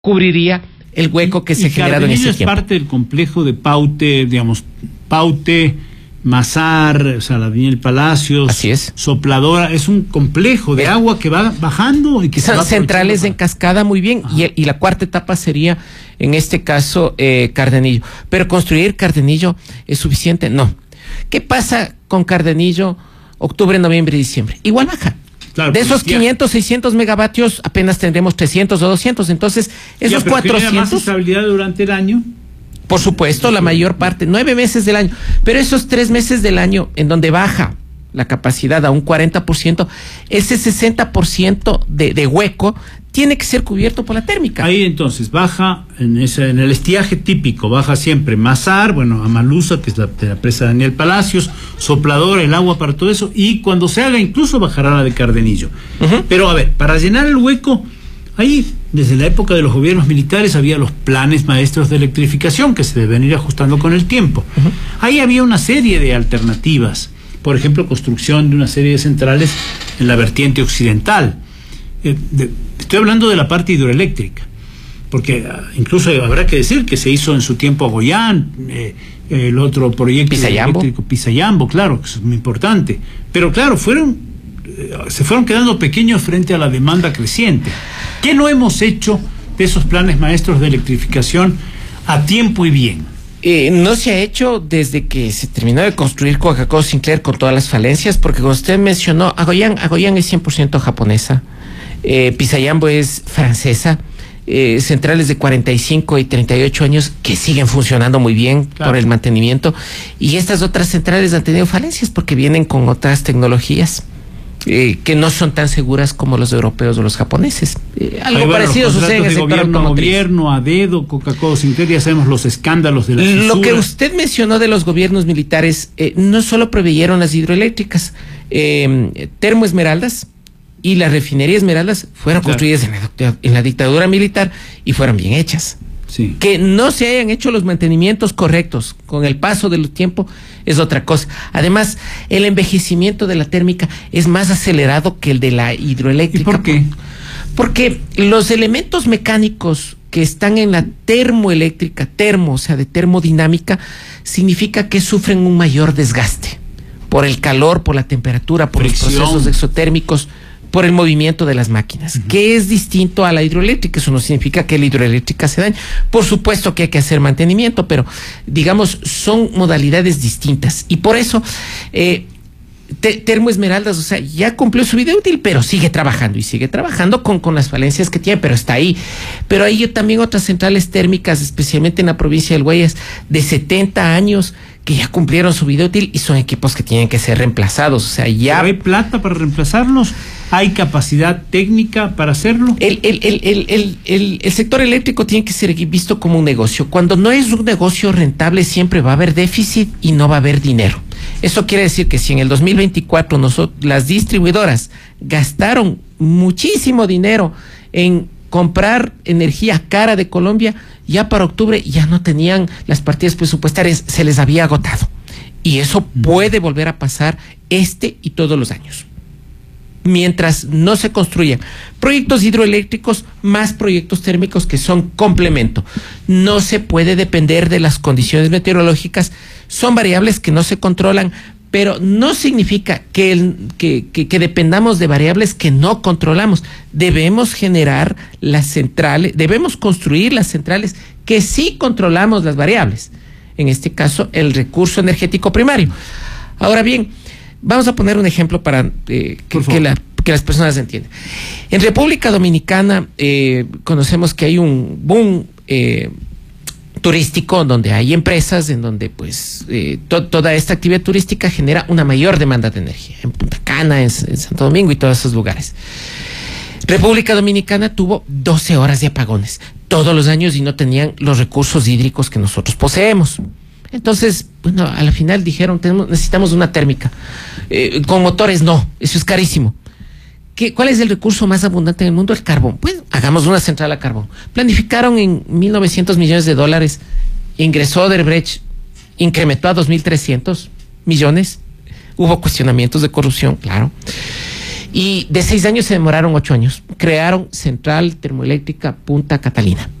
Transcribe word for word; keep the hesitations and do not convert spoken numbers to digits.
cubriría el hueco que se ha generado en ese es tiempo. Es parte del complejo de Paute, digamos, Paute, Mazar, o sea, la Daniel Palacios, así es. Sopladora, es un complejo de agua que va bajando y que son se va centrales en cascada, muy bien, y, y la cuarta etapa sería, en este caso, eh, Cardenillo. Pero construir Cardenillo es suficiente, no. ¿Qué pasa con Cardenillo octubre, noviembre y diciembre? Igual baja. Claro, de esos ya, quinientos, seiscientos megavatios apenas tendremos trescientos o doscientos, entonces esos ya, cuatrocientos... ¿Más estabilidad durante el año? Por supuesto, la mayor parte, nueve meses del año, pero esos tres meses del año en donde baja la capacidad a un cuarenta por ciento, ese sesenta por ciento de, de hueco tiene que ser cubierto por la térmica. Ahí entonces baja, en ese, en el estiaje típico, baja siempre Mazar, bueno, Amalusa, que es la, de la presa Daniel Palacios, Sopladora, el agua para todo eso, y cuando se haga incluso bajará la de Cardenillo. Uh-huh. Pero a ver, para llenar el hueco, ahí desde la época de los gobiernos militares había los planes maestros de electrificación que se deben ir ajustando con el tiempo. Uh-huh. Ahí había una serie de alternativas, por ejemplo, construcción de una serie de centrales en la vertiente occidental. Eh, de, estoy hablando de la parte hidroeléctrica, porque uh, incluso habrá que decir que se hizo en su tiempo Goyán, eh, el otro proyecto Pisayambo. eléctrico, Pisayambo, claro, que es muy importante. Pero claro, fueron eh, se fueron quedando pequeños frente a la demanda creciente. ¿Qué no hemos hecho de esos planes maestros de electrificación a tiempo y bien? Eh, no se ha hecho desde que se terminó de construir Coca-Cola Sinclair con todas las falencias, porque como usted mencionó, Agoyán, Agoyán es cien por ciento japonesa, eh, Pisayambo es francesa, eh, centrales de cuarenta y cinco y treinta y ocho años que siguen funcionando muy bien, claro, por el mantenimiento, y estas otras centrales han tenido falencias porque vienen con otras tecnologías. Eh, que no son tan seguras como los europeos o los japoneses. Eh, algo bueno, parecido sucede en el sector gobierno, automotriz. Gobierno, a dedo, Coca-Cola Sinclair, ya sabemos los escándalos de la fisura. Lo que usted mencionó de los gobiernos militares, eh, no solo preveyeron las hidroeléctricas, eh, Termo Esmeraldas y la refinería Esmeraldas fueron claro. construidas en la, en la dictadura militar y fueron bien hechas. Sí. Que no se hayan hecho los mantenimientos correctos con el paso del tiempo es otra cosa. Además, el envejecimiento de la térmica es más acelerado que el de la hidroeléctrica. ¿Y por qué? Porque los elementos mecánicos que están en la termoeléctrica, termo, o sea, de termodinámica, significa que sufren un mayor desgaste por el calor, por la temperatura, por Fricción. los procesos exotérmicos, por el movimiento de las máquinas, uh-huh. que es distinto a la hidroeléctrica. Eso no significa que la hidroeléctrica se dañe. Por supuesto que hay que hacer mantenimiento, pero digamos, son modalidades distintas. Y por eso, eh, te, Termo Esmeraldas, o sea, ya cumplió su vida útil, pero sigue trabajando, y sigue trabajando con, con las falencias que tiene, pero está ahí. Pero hay también otras centrales térmicas, especialmente en la provincia del Guayas, de setenta años, que ya cumplieron su vida útil y son equipos que tienen que ser reemplazados. O sea, ya... ¿Pero hay plata para reemplazarlos? ¿Hay capacidad técnica para hacerlo? El, el, el, el, el, el, el sector eléctrico tiene que ser visto como un negocio. Cuando no es un negocio rentable, siempre va a haber déficit y no va a haber dinero. Eso quiere decir que si en el dos mil veinticuatro nosotros, las distribuidoras gastaron muchísimo dinero en comprar energía cara de Colombia, ya para octubre ya no tenían las partidas presupuestarias, se les había agotado. Y eso puede volver a pasar este y todos los años. Mientras no se construyan proyectos hidroeléctricos más proyectos térmicos que son complemento. No se puede depender de las condiciones meteorológicas, son variables que no se controlan, pero no significa que, el, que, que, que dependamos de variables que no controlamos. Debemos generar las centrales, debemos construir las centrales que sí controlamos las variables. En este caso, el recurso energético primario. Ahora bien, vamos a poner un ejemplo para eh, que, que, la, que las personas entiendan. En República Dominicana eh, conocemos que hay un boom eh, turístico, donde hay empresas, en donde pues eh, to, toda esta actividad turística genera una mayor demanda de energía, en Punta Cana, en, en Santo Domingo y todos esos lugares. República Dominicana tuvo doce horas de apagones todos los años y no tenían los recursos hídricos que nosotros poseemos. Entonces, bueno, a la final dijeron, tenemos, necesitamos una térmica. Eh, con motores no, eso es carísimo. ¿Qué, ¿Cuál es el recurso más abundante en el mundo? El carbón. Pues hagamos una central a carbón. Planificaron en mil novecientos millones de dólares, ingresó Odebrecht, incrementó a dos mil trescientos millones, hubo cuestionamientos de corrupción, claro. Y de seis años se demoraron ocho años. Crearon Central Termoeléctrica Punta Catalina.